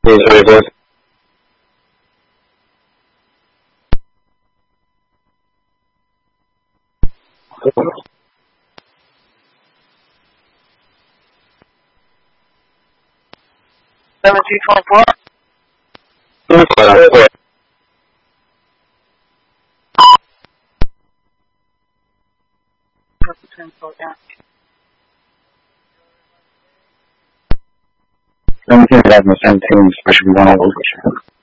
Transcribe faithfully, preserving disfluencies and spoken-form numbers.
Please reverse. Seventeen twenty-four. Four. Seventeen eleven, seventeen, special one over.